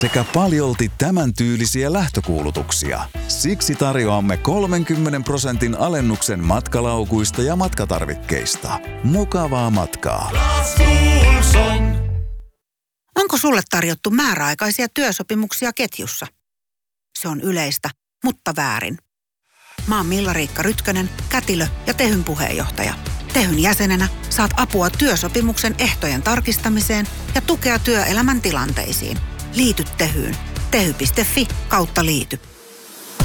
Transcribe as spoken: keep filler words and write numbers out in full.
sekä paljolti tämän tyylisiä lähtökuulutuksia. Siksi tarjoamme kolmenkymmenen prosentin alennuksen matkalaukuista ja matkatarvikkeista. Mukavaa matkaa. Onko sulle tarjottu määräaikaisia työsopimuksia ketjussa? Se on yleistä, mutta väärin. Mä oon Milla-Riikka Rytkönen, kätilö ja Tehyn puheenjohtaja. Tehyn jäsenenä saat apua työsopimuksen ehtojen tarkistamiseen ja tukea työelämän tilanteisiin. Liity Tehyyn. tehy piste fi kautta liity.